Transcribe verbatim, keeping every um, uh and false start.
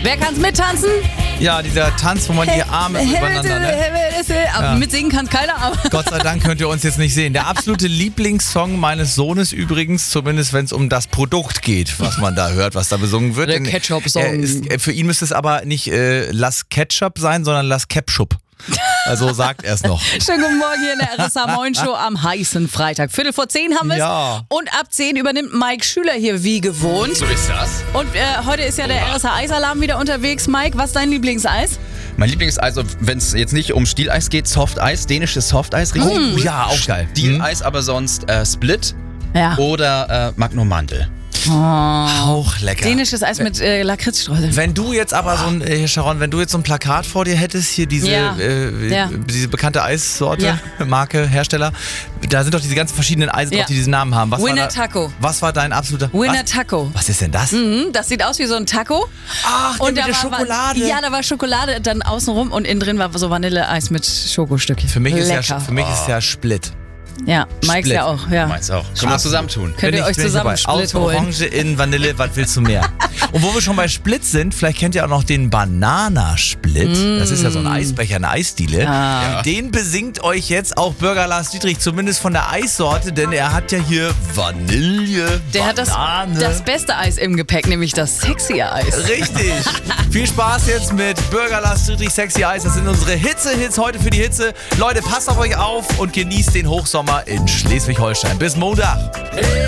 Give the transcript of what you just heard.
Wer kann's mittanzen? Ja, dieser Tanz, wo man die Arme übereinander, ne? Aber Ja. mitsingen kann keiner. Aber Gott sei Dank könnt ihr uns jetzt nicht sehen. Der absolute Lieblingssong meines Sohnes übrigens, zumindest wenn es um das Produkt geht, was man da hört, was da besungen wird. Der Denn Ketchup-Song. er ist- äh, Für ihn müsste es aber nicht äh, Las Ketchup sein, sondern Las Ketchup. Also sagt er es noch. schönen guten Morgen hier in der R S A Moin Show am heißen Freitag. Viertel vor zehn haben wir es. Ja. Und ab zehn übernimmt Mike Schüler hier wie gewohnt. So ist das. Und äh, heute ist ja der R S A Eisalarm wieder unterwegs. Mike, was ist dein Lieblingseis? Mein Lieblingseis, also wenn es jetzt nicht um Stieleis geht, Softeis, dänisches Softeis, richtig Oh, cool. ja, auch geil. Stieleis, aber sonst äh, Split Ja. oder äh, Magnum Mandel. Auch lecker. Dänisches Eis mit äh, Lakritzstreuseln. Wenn du jetzt aber so ein, äh, Sharon, wenn du jetzt so ein Plakat vor dir hättest, hier diese, Ja. äh, Ja. diese bekannte Eissorte, Ja. Marke, Hersteller, da sind doch diese ganzen verschiedenen Eise Ja. drauf, die diesen Namen haben. Was Winner war da, Taco. Was war dein absoluter... Winner was? Taco. Was ist denn das? Mhm, das sieht aus wie so ein Taco. Ach, der mit da der war, Schokolade. War, ja, da war Schokolade dann außenrum und innen drin war so Vanilleeis mit Schokostückchen. Für mich ist ja, Lecker. für mich ist ja Split. Ja, Mike's Split. ja auch. Ja. Meins auch. Können wir zusammentun. Könnt ihr Bin euch ich- bin ich zusammen dabei. Split Aus holen? Orange in Vanille, was willst du mehr? Und wo wir schon bei Split sind, vielleicht kennt ihr auch noch den Bananasplit. Das ist ja so ein Eisbecher, eine Eisdiele. Ja. Den besingt euch jetzt auch Bürger Lars Dietrich, zumindest von der Eissorte, denn er hat ja hier Vanille, Der hat das, Banane. das beste Eis im Gepäck, nämlich das sexy Eis. Richtig. Viel Spaß jetzt mit Bürger Lars Dietrich Sexy Eis. Das sind unsere Hitze-Hits heute für die Hitze. Leute, passt auf euch auf und genießt den Hochsommer in Schleswig-Holstein. Bis Montag.